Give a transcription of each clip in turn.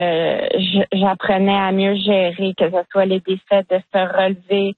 j'apprenais à mieux gérer, que ce soit les défaites, de se relever,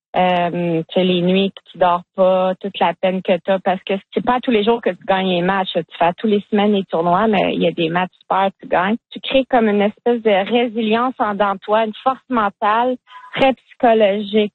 les nuits que tu dors pas, toute la peine que tu as, parce que c'est pas tous les jours que tu gagnes les matchs. Tu fais tous les semaines les tournois, mais il y a des matchs super, tu gagnes. Tu crées comme une espèce de résilience en dedans de toi, une force mentale très psychologique,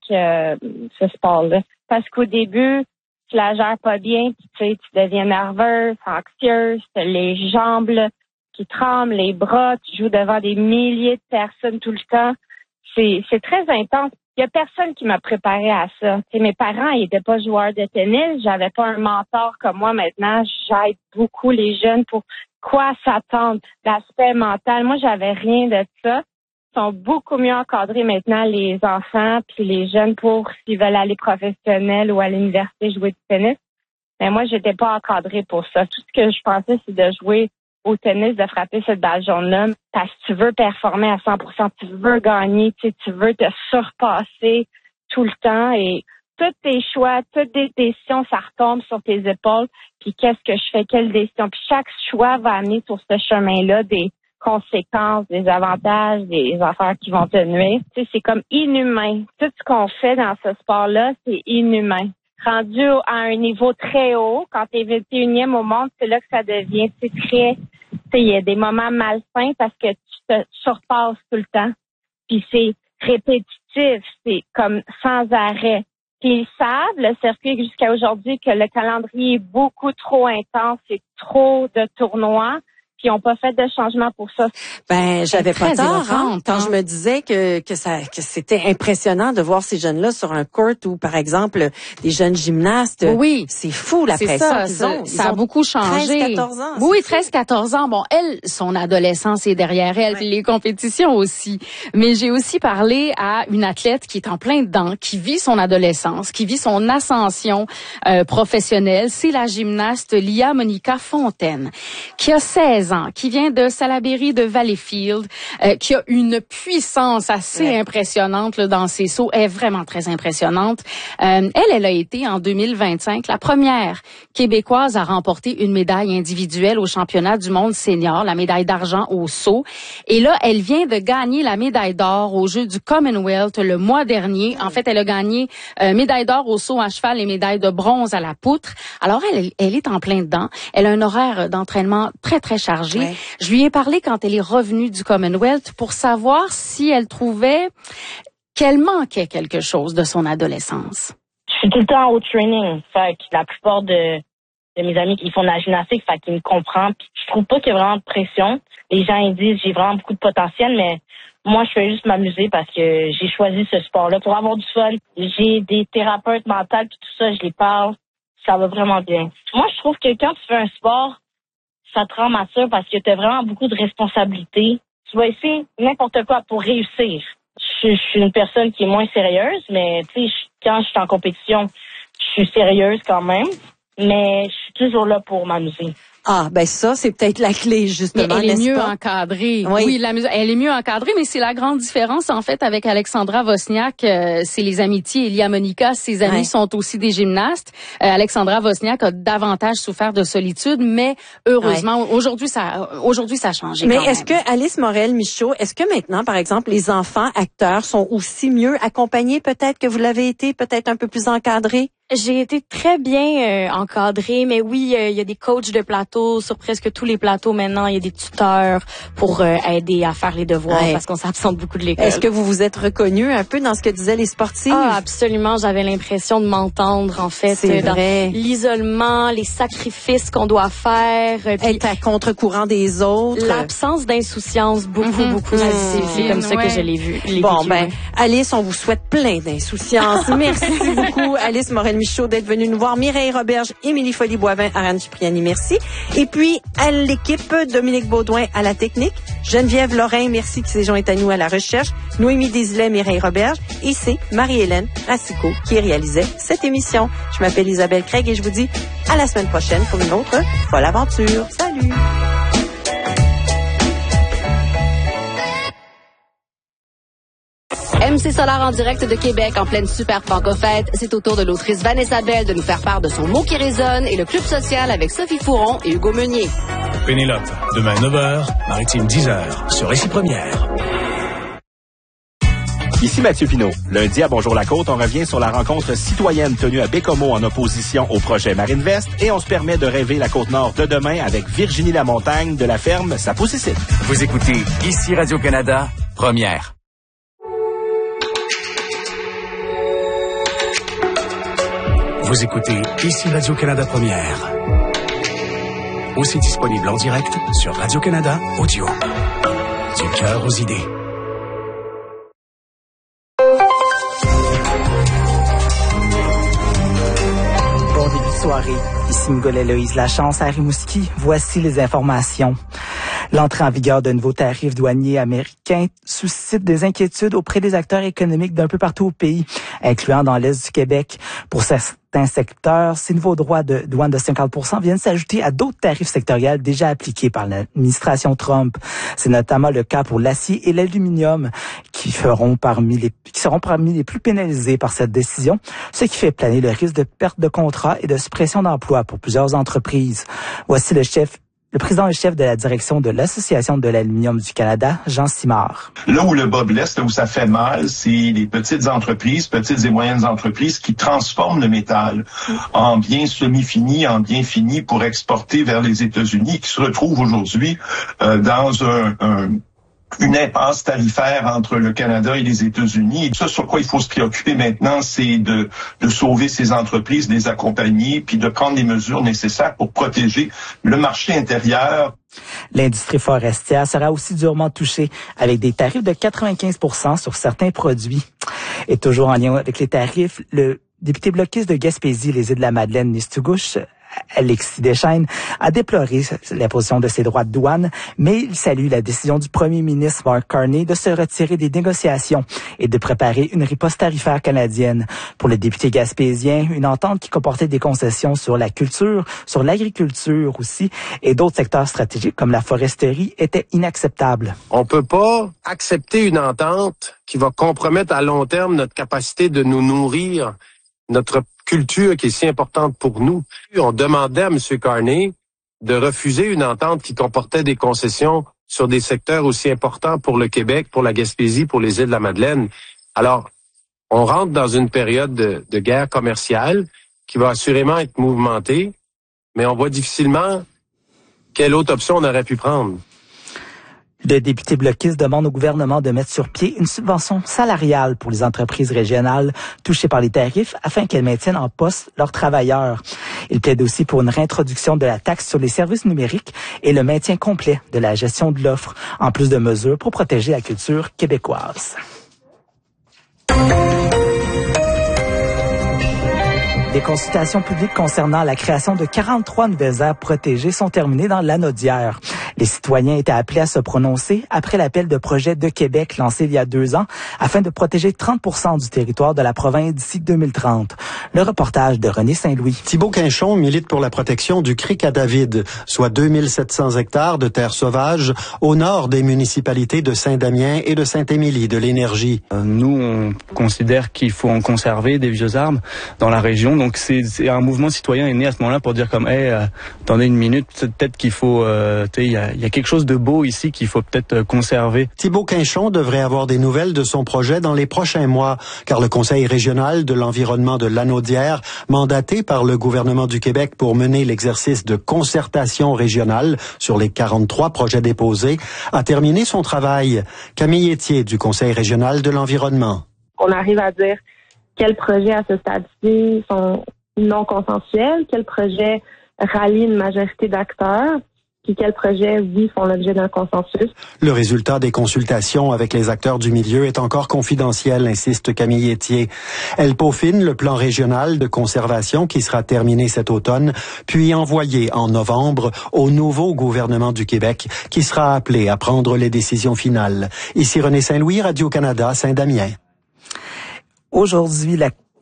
ce sport-là. Parce qu'au début, tu la gères pas bien, tu deviens nerveuse, anxieuse, t'as les jambes là, qui tremblent, les bras, tu joues devant des milliers de personnes tout le temps. C'est très intense. Il y a personne qui m'a préparé à ça. T'sais, mes parents, ils étaient pas joueurs de tennis. J'avais pas un mentor comme moi maintenant. J'aide beaucoup les jeunes pour quoi s'attendre, l'aspect mental. Moi, j'avais rien de ça. Ils sont beaucoup mieux encadrés maintenant, les enfants puis les jeunes, pour s'ils veulent aller professionnel ou à l'université jouer du tennis. Mais moi, j'étais pas encadrée pour ça. Tout ce que je pensais, c'est de jouer au tennis, de frapper cette balle jaune-là, parce que tu veux performer à 100%, tu veux gagner, tu veux te surpasser tout le temps, et tous tes choix, toutes tes décisions, ça retombe sur tes épaules, puis qu'est-ce que je fais, quelle décision, puis chaque choix va amener sur ce chemin-là des conséquences, des avantages, des affaires qui vont te nuire. Tu sais, c'est comme inhumain. Tout ce qu'on fait dans ce sport-là, c'est inhumain. Rendu à un niveau très haut, quand tu es 21e au monde, c'est là que ça devient très... Il y a des moments malsains parce que tu te surpasses tout le temps. Puis c'est répétitif, c'est comme sans arrêt. Puis ils savent, le circuit jusqu'à aujourd'hui, que le calendrier est beaucoup trop intense, c'est trop de tournois. Puis ils n'ont pas fait de changement pour ça. Ben, j'avais pas tort, quand je me disais que c'était impressionnant de voir ces jeunes-là sur un court où, par exemple, des jeunes gymnastes. Oui. C'est fou, la pression qu'ils ont. Ça a beaucoup changé. 13-14 ans. Oui, 13-14 ans. Bon, elle, son adolescence est derrière elle, puis les compétitions aussi. Mais j'ai aussi parlé à une athlète qui est en plein dedans, qui vit son adolescence, qui vit son ascension professionnelle. C'est la gymnaste Lia Monica Fontaine, qui a 16 ans, qui vient de Salaberry de Valleyfield, qui a une puissance assez impressionnante là, dans ses sauts. Elle est vraiment très impressionnante. Elle a été en 2025 la première Québécoise à remporter une médaille individuelle au championnat du monde senior, la médaille d'argent au saut. Et là, elle vient de gagner la médaille d'or aux Jeux du Commonwealth le mois dernier. En fait, elle a gagné médaille d'or au saut à cheval et médaille de bronze à la poutre. Alors, elle est en plein dedans. Elle a un horaire d'entraînement très, très chargé. Ouais. Je lui ai parlé quand elle est revenue du Commonwealth pour savoir si elle trouvait qu'elle manquait quelque chose de son adolescence. Je suis tout le temps au training. Fait que la plupart de mes amis qui font de la gymnastique, fait qu'ils me comprennent. Puis je trouve pas qu'il y a vraiment de pression. Les gens ils disent j'ai vraiment beaucoup de potentiel, mais moi je fais juste m'amuser parce que j'ai choisi ce sport-là pour avoir du fun. J'ai des thérapeutes mentaux puis tout ça, je les parle. Ça va vraiment bien. Moi je trouve que quand tu fais un sport, ça te rend mature parce que tu as vraiment beaucoup de responsabilités. Tu vas essayer n'importe quoi pour réussir. Je suis une personne qui est moins sérieuse, mais tu sais, quand je suis en compétition, je suis sérieuse quand même, mais je suis toujours là pour m'amuser. Ah, ben ça, c'est peut-être la clé, justement, mais elle est mieux encadrée. Oui, elle est mieux encadrée, mais c'est la grande différence, en fait, avec Alexandra Wozniak. C'est les amitiés. Et Lia Monica, ses amis sont aussi des gymnastes. Alexandra Wozniak a davantage souffert de solitude, mais heureusement, aujourd'hui, ça a changé. Mais quand même. Est-ce que Alice Morel-Michaud, est-ce que maintenant, par exemple, les enfants acteurs sont aussi mieux accompagnés, peut-être que vous l'avez été, peut-être un peu plus encadrés? J'ai été très bien encadrée, mais oui, il y a des coachs de plateau sur presque tous les plateaux maintenant. Il y a des tuteurs pour aider à faire les devoirs parce qu'on s'absente beaucoup de l'école. Est-ce que vous vous êtes reconnue un peu dans ce que disaient les sportifs? Ah, absolument. J'avais l'impression de m'entendre, en fait, dans l'isolement, les sacrifices qu'on doit faire. Être à contre-courant des autres. L'absence d'insouciance, beaucoup. C'est comme ça que je l'ai vu. Bon, Alice, on vous souhaite plein d'insouciance. Merci beaucoup, Alice Morel-Michaud, d'être venue nous voir. Mireille Roberge, Émilie Folly-Boivin, Ariane Cipriani, merci. Et puis, à l'équipe, Dominique Baudouin à la technique, Geneviève Lorrain, merci qui s'est jointe à nous à la recherche, Noémie Desilets, Mireille Roberge, et c'est Marie-Hélène Racicot qui réalisait cette émission. Je m'appelle Isabelle Craig et je vous dis à la semaine prochaine pour une autre folle aventure. Salut! MC Solar en direct de Québec en pleine super franco-fête. C'est au tour de l'autrice Vanessa Bell de nous faire part de son mot qui résonne et le Club social avec Sophie Fouron et Hugo Meunier. Pénélope, demain 9h, Maritime 10h, sur Récit Première. Ici Mathieu Pinault. Lundi à Bonjour la Côte, on revient sur la rencontre citoyenne tenue à Bécomo en opposition au projet Marine-Vest et on se permet de rêver la Côte-Nord de demain avec Virginie Lamontagne de la ferme Ça pousse ici. Vous écoutez ici Radio-Canada, Première. Vous écoutez ici Radio-Canada Première. Aussi disponible en direct sur Radio-Canada Audio. Du cœur aux idées. Bon début de soirée. Ici Mgolais Loïse Lachance à Rimouski. Voici les informations. L'entrée en vigueur de nouveaux tarifs douaniers américains suscite des inquiétudes auprès des acteurs économiques d'un peu partout au pays, incluant dans l'Est du Québec. Pour certains secteurs, ces nouveaux droits de douane de 50% viennent s'ajouter à d'autres tarifs sectoriels déjà appliqués par l'administration Trump. C'est notamment le cas pour l'acier et l'aluminium qui seront parmi les plus pénalisés par cette décision, ce qui fait planer le risque de perte de contrats et de suppression d'emplois pour plusieurs entreprises. Voici le président et chef de la direction de l'Association de l'aluminium du Canada, Jean Simard. Là où le bas blesse, là où ça fait mal, c'est les petites et moyennes entreprises qui transforment le métal en biens semi-finis, en biens finis pour exporter vers les États-Unis, qui se retrouvent aujourd'hui dans une impasse tarifaire entre le Canada et les États-Unis. Et ça, sur quoi il faut se préoccuper maintenant, c'est de sauver ces entreprises, de les accompagner, puis de prendre les mesures nécessaires pour protéger le marché intérieur. L'industrie forestière sera aussi durement touchée avec des tarifs de 95% sur certains produits. Et toujours en lien avec les tarifs, le député bloquiste de Gaspésie, les Îles-de-la-Madeleine, Nistigouche, Alexis Deschênes, a déploré l'imposition de ses droits de douane, mais il salue la décision du premier ministre Mark Carney de se retirer des négociations et de préparer une riposte tarifaire canadienne. Pour le député gaspésien, une entente qui comportait des concessions sur la culture, sur l'agriculture aussi, et d'autres secteurs stratégiques comme la foresterie était inacceptable. On peut pas accepter une entente qui va compromettre à long terme notre capacité de nous nourrir, notre culture qui est si importante pour nous. On demandait à M. Carney de refuser une entente qui comportait des concessions sur des secteurs aussi importants pour le Québec, pour la Gaspésie, pour les Îles-de-la-Madeleine. Alors, on rentre dans une période de guerre commerciale qui va assurément être mouvementée, mais on voit difficilement quelle autre option on aurait pu prendre. Le député bloquiste demande au gouvernement de mettre sur pied une subvention salariale pour les entreprises régionales touchées par les tarifs afin qu'elles maintiennent en poste leurs travailleurs. Il plaide aussi pour une réintroduction de la taxe sur les services numériques et le maintien complet de la gestion de l'offre, en plus de mesures pour protéger la culture québécoise. Les consultations publiques concernant la création de 43 nouvelles aires protégées sont terminées dans l'Anaudière. Les citoyens étaient appelés à se prononcer après l'appel de projet de Québec lancé il y a 2 ans afin de protéger 30% du territoire de la province d'ici 2030. Le reportage de René Saint-Louis. Thibault Quinchon milite pour la protection du Cric à David, soit 2700 hectares de terres sauvages au nord des municipalités de Saint-Damien et de Saint-Émilie de l'Énergie. Nous, on considère qu'il faut en conserver des vieux arbres dans la région. Donc c'est un mouvement citoyen est né à ce moment-là pour dire comme attendez une minute, peut-être qu'il faut il y a quelque chose de beau ici qu'il faut peut-être conserver. Thibault Quinchon devrait avoir des nouvelles de son projet dans les prochains mois, car le Conseil régional de l'environnement de l'Anaudière, mandaté par le gouvernement du Québec pour mener l'exercice de concertation régionale sur les 43 projets déposés, a terminé son travail. Camille Etier du Conseil régional de l'environnement. On arrive à dire quels projets à ce stade-ci sont non consensuels, quels projets rallient une majorité d'acteurs, puis quels projets, oui, font l'objet d'un consensus. Le résultat des consultations avec les acteurs du milieu est encore confidentiel, insiste Camille Etier. Elle peaufine le plan régional de conservation qui sera terminé cet automne, puis envoyé en novembre au nouveau gouvernement du Québec qui sera appelé à prendre les décisions finales. Ici René Saint-Louis, Radio-Canada, Saint-Damien. Aujourd'hui, la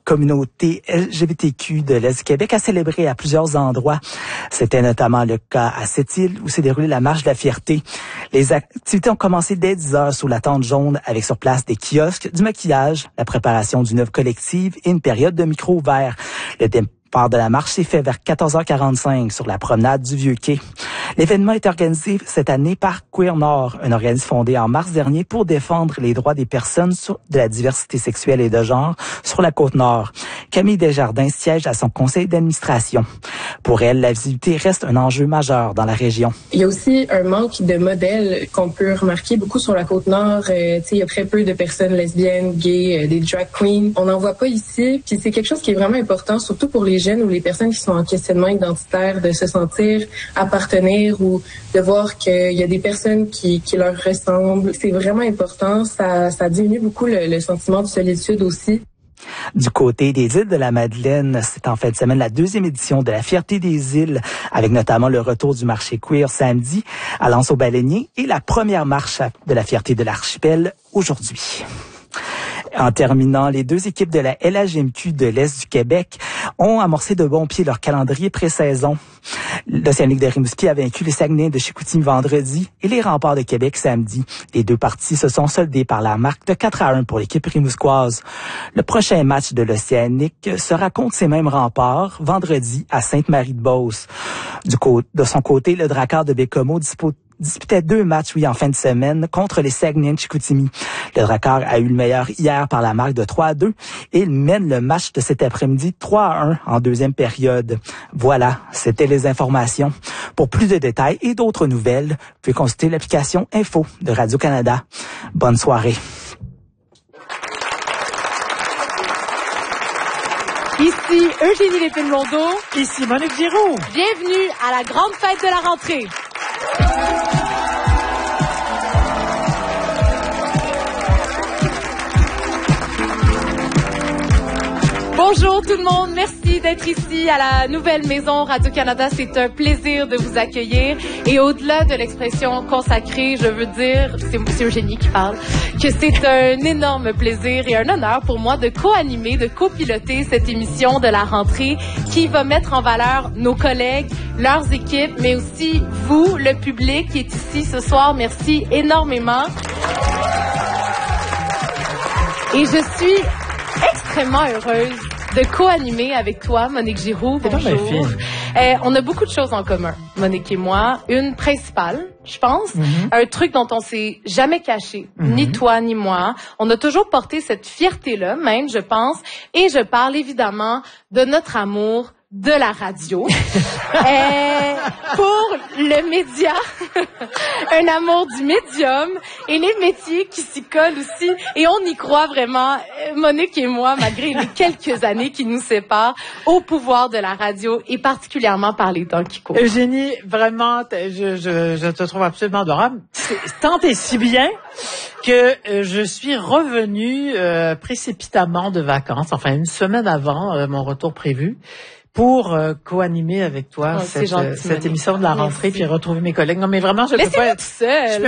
communauté LGBTQ de l'Est du Québec a célébré à plusieurs endroits. C'était notamment le cas à Sept-Îles où s'est déroulée la marche de la fierté. Les activités ont commencé dès 10 heures sous la tente jaune avec sur place des kiosques, du maquillage, la préparation d'une œuvre collective et une période de micro ouvert. Le départ de la marche s'est fait vers 14h45 sur la promenade du Vieux-Quai. L'événement est organisé cette année par Queer Nord, un organisme fondé en mars dernier pour défendre les droits des personnes de la diversité sexuelle et de genre sur la Côte-Nord. Camille Desjardins siège à son conseil d'administration. Pour elle, la visibilité reste un enjeu majeur dans la région. Il y a aussi un manque de modèles qu'on peut remarquer beaucoup sur la Côte-Nord. Il y a très peu de personnes lesbiennes, gays, des drag queens. On n'en voit pas ici. Puis c'est quelque chose qui est vraiment important, surtout pour les jeunes ou les personnes qui sont en questionnement identitaire, de se sentir appartenir ou de voir qu'il y a des personnes qui leur ressemblent. C'est vraiment important. Ça diminue beaucoup le sentiment de solitude aussi. Du côté des îles de la Madeleine, c'est en fin de semaine la 2e édition de la Fierté des îles, avec notamment le retour du marché queer samedi à l'Anse-aux-Baleiniers et la première marche de la Fierté de l'archipel aujourd'hui. En terminant, les 2 équipes de la LHMQ de l'Est du Québec ont amorcé de bon pied leur calendrier pré-saison. L'Océanique de Rimouski a vaincu les Saguenay de Chicoutimi vendredi et les Remparts de Québec samedi. Les 2 parties se sont soldées par la marque de 4-1 pour l'équipe rimouskoise. Le prochain match de l'Océanique sera contre ces mêmes Remparts vendredi à Sainte-Marie-de-Beauce. De son côté, le Drakkar de Bécomo disputait 2 matchs, en fin de semaine contre les Saguenay de Chicoutimi. Le Drakkar a eu le meilleur hier par la marque de 3-2 et il mène le match de cet après-midi 3-1 en 2e période. Voilà, c'était les informations. Pour plus de détails et d'autres nouvelles, vous pouvez consulter l'application Info de Radio-Canada. Bonne soirée. Ici Eugénie Lépine-Blondeau. Ici Monique Giroux. Bienvenue à la grande fête de la rentrée. Bonjour tout le monde, merci d'être ici à la nouvelle maison Radio-Canada. C'est un plaisir de vous accueillir. Et au-delà de l'expression consacrée, je veux dire, c'est Eugénie qui parle, que c'est un énorme plaisir et un honneur pour moi de co-animer, de copiloter cette émission de la rentrée qui va mettre en valeur nos collègues, leurs équipes, mais aussi vous, le public qui est ici ce soir. Merci énormément. Et je suis extrêmement heureuse de co-animer avec toi, Monique Giroux. Bonjour. On a beaucoup de choses en commun, Monique et moi. Une principale, je pense, un truc dont on s'est jamais caché, ni toi ni moi. On a toujours porté cette fierté-là, même, je pense, et je parle évidemment de notre amour de la radio. Pour le média, un amour du médium et les métiers qui s'y collent aussi. Et on y croit vraiment, Monique et moi, malgré les quelques années qui nous séparent, au pouvoir de la radio et particulièrement par les temps qui courent. Eugénie, vraiment, je te trouve absolument adorable. Tant et si bien que je suis revenue précipitamment de vacances, enfin une semaine avant mon retour prévu, pour co-animer avec toi cette émission de la rentrée. Merci. Puis retrouver mes collègues. Non, mais vraiment, je peux pas être seule.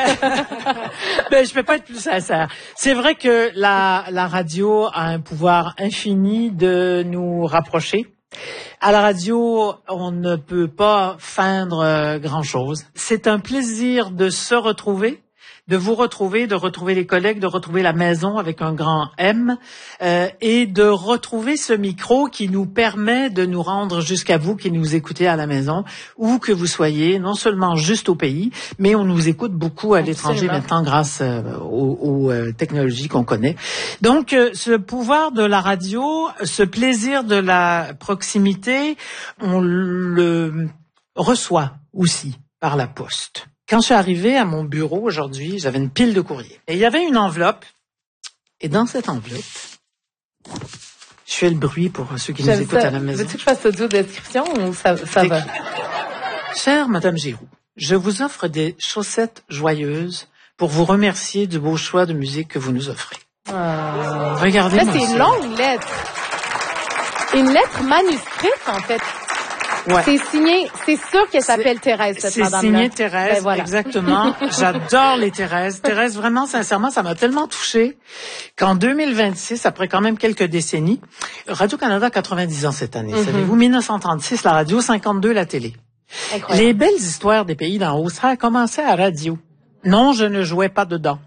Je peux pas être plus sincère. C'est vrai que la radio a un pouvoir infini de nous rapprocher. À la radio, on ne peut pas feindre grand-chose. C'est un plaisir de se retrouver, de vous retrouver, de retrouver les collègues, de retrouver la maison avec un grand M, et de retrouver ce micro qui nous permet de nous rendre jusqu'à vous qui nous écoutez à la maison, où que vous soyez, non seulement juste au pays, mais on nous écoute beaucoup à l'étranger maintenant grâce aux technologies qu'on connaît. Donc, ce pouvoir de la radio, ce plaisir de la proximité, on le reçoit aussi par la poste. Quand je suis arrivée à mon bureau aujourd'hui, j'avais une pile de courriers. Et il y avait une enveloppe. Et dans cette enveloppe, je fais le bruit pour ceux qui nous écoutent à la maison. Veux-tu que je fasse audio description ou ça va? Chère Madame Giroux, je vous offre des chaussettes joyeuses pour vous remercier du beau choix de musique que vous nous offrez. Regardez-moi ça. C'est une longue lettre. Une lettre manuscrite, en fait. Ouais. C'est signé, c'est sûr qu'elle s'appelle Thérèse, cette madame-là. C'est signé Thérèse, Ben voilà. exactement. J'adore les Thérèse. Thérèse, vraiment, sincèrement, ça m'a tellement touchée qu'en 2026, après quand même quelques décennies, Radio-Canada a 90 ans cette année. Savez-vous, 1936, la radio, 52, la télé. Incroyable. Les belles histoires des pays d'en haut, ça a commencé à radio. Non, je ne jouais pas dedans.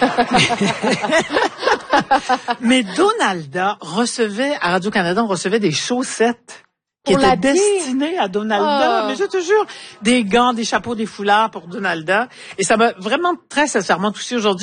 Mais Donalda recevait, à Radio-Canada, on recevait des chaussettes qui Pour étaient l'habiller. destinées à Donalda. Oh. Mais je te jure, des gants, des chapeaux, des foulards pour Donalda. Et ça m'a vraiment très sincèrement touchée aujourd'hui.